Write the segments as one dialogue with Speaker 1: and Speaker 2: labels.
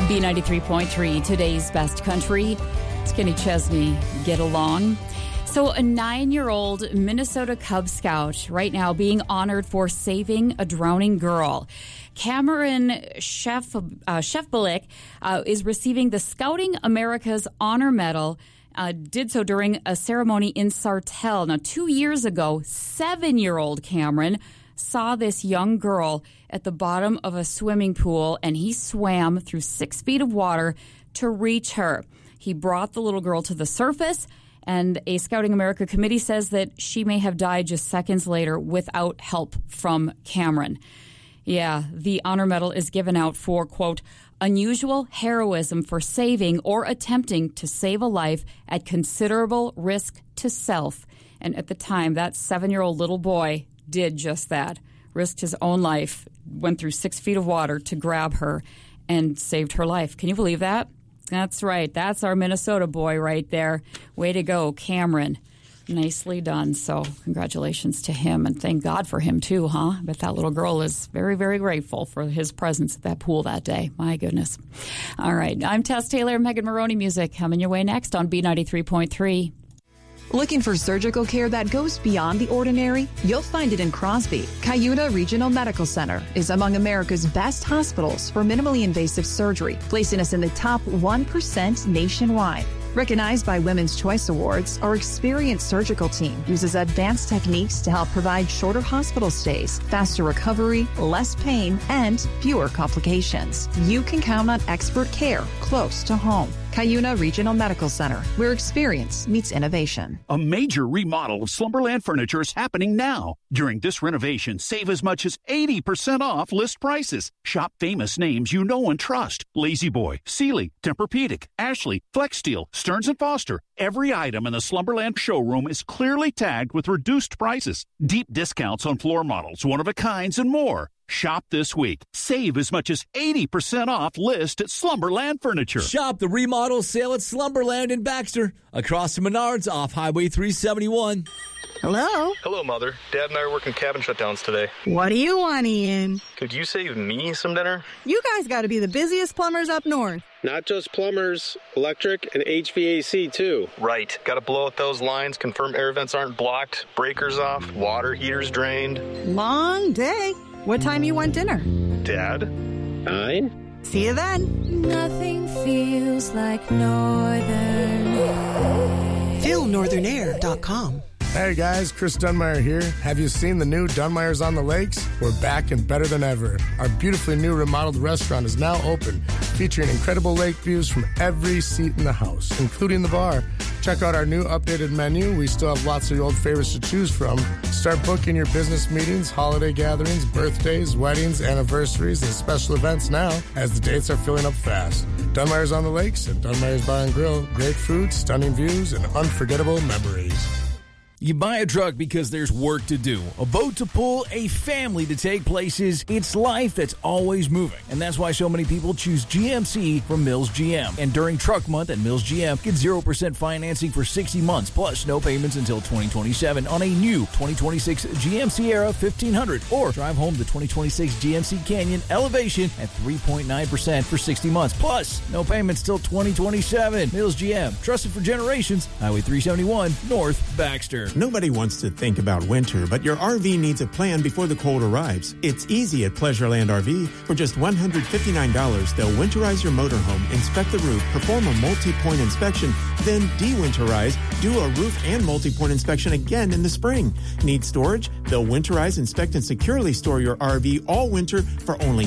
Speaker 1: B93.3, today's best country. It's Kenny Chesney. Get along. So a 9-year-old Minnesota Cub Scout right now being honored for saving a drowning girl. Cameron Shefbelik is receiving the Scouting America's Honor Medal. Did so during a ceremony in Sartell. Now, 2 years ago, 7-year-old Cameron saw this young girl at the bottom of a swimming pool, and he swam through 6 feet of water to reach her. He brought the little girl to the surface, and a Scouting America committee says that she may have died just seconds later without help from Cameron. Yeah, the honor medal is given out for, quote, unusual heroism for saving or attempting to save a life at considerable risk to self. And at the time, that 7-year-old little boy did just that, risked his own life, went through 6 feet of water to grab her and saved her life. Can you believe that? That's right. That's our Minnesota boy right there. Way to go, Cameron. Nicely done. So congratulations to him, and thank God for him too, huh? But that little girl is very, very grateful for his presence at that pool that day. My goodness. All right. I'm Tess Taylor. Megan Maroney music coming your way next on B93.3.
Speaker 2: Looking for surgical care that goes beyond the ordinary? You'll find it in Crosby. Cuyuna Regional Medical Center is among America's best hospitals for minimally invasive surgery, placing us in the top 1% nationwide. Recognized by Women's Choice Awards, our experienced surgical team uses advanced techniques to help provide shorter hospital stays, faster recovery, less pain, and fewer complications. You can count on expert care close to home. Cuyuna Regional Medical Center, where experience meets innovation.
Speaker 3: A major remodel of Slumberland Furniture is happening now. During this renovation, save as much as 80% off list prices. Shop famous names you know and trust. Lazy Boy, Sealy, Tempur-Pedic, Ashley, Flex Steel, Stearns & Foster. Every item in the Slumberland showroom is clearly tagged with reduced prices. Deep discounts on floor models, one-of-a-kinds, and more. Shop this week. Save as much as 80% off list at Slumberland Furniture.
Speaker 4: Shop the remodel sale at Slumberland in Baxter, across from Menards off Highway 371.
Speaker 5: Hello?
Speaker 6: Hello, Mother. Dad and I are working cabin shutdowns today.
Speaker 5: What do you want, Ian?
Speaker 6: Could you save me some dinner?
Speaker 5: You guys got to be the busiest plumbers up north.
Speaker 7: Not just plumbers, electric and HVAC too.
Speaker 6: Right. Got to blow out those lines, confirm air vents aren't blocked, breakers off, water heaters drained.
Speaker 5: Long day. What time you want dinner?
Speaker 6: Dad?
Speaker 7: 9?
Speaker 5: See you then.
Speaker 8: Nothing feels like Northern Air.
Speaker 9: FeelNorthernAir.com. Hey guys, Chris Dunmeyer here. Have you seen the new Dunmeyer's on the Lakes? We're back and better than ever. Our beautifully new remodeled restaurant is now open, featuring incredible lake views from every seat in the house, including the bar. Check out our new updated menu. We still have lots of old favorites to choose from. Start booking your business meetings, holiday gatherings, birthdays, weddings, anniversaries, and special events now, as the dates are filling up fast. Dunmeyer's on the Lakes and Dunmeyer's Bar and Grill. Great food, stunning views, and unforgettable memories.
Speaker 4: You buy a truck because there's work to do, a boat to pull, a family to take places. It's life that's always moving. And that's why so many people choose GMC from Mills GM. And during Truck Month at Mills GM, get 0% financing for 60 months, plus no payments until 2027 on a new 2026 GMC Era 1500. Or drive home the 2026 GMC Canyon Elevation at 3.9% for 60 months, plus no payments till 2027. Mills GM, trusted for generations. Highway 371, North Baxter.
Speaker 10: Nobody wants to think about winter, but your RV needs a plan before the cold arrives. It's easy at Pleasureland RV. For just $159, they'll winterize your motorhome, inspect the roof, perform a multi-point inspection, then de-winterize, do a roof and multi-point inspection again in the spring. Need storage? They'll winterize, inspect, and securely store your RV all winter for only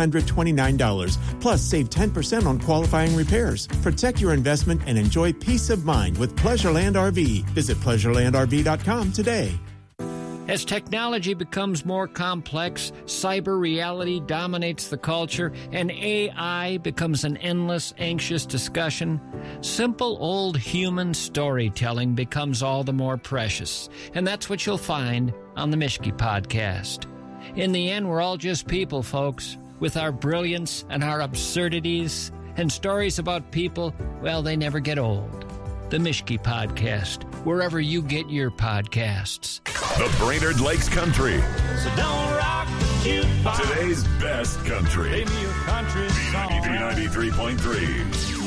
Speaker 10: $629. Plus, save 10% on qualifying repairs. Protect your investment and enjoy peace of mind with Pleasureland RV. Visit PleasurelandRV.com today.
Speaker 11: As technology becomes more complex, cyber reality dominates the culture, and AI becomes an endless, anxious discussion, simple old human storytelling becomes all the more precious. And that's what you'll find on the Mischke Podcast. In the end, we're all just people, folks, with our brilliance and our absurdities, and stories about people, well, they never get old. The Mischke Podcast, wherever you get your podcasts.
Speaker 12: The Brainerd Lakes Country.
Speaker 13: So don't rock the jukebox.
Speaker 12: Today's best country.
Speaker 13: Play me your country song.
Speaker 12: 93.3.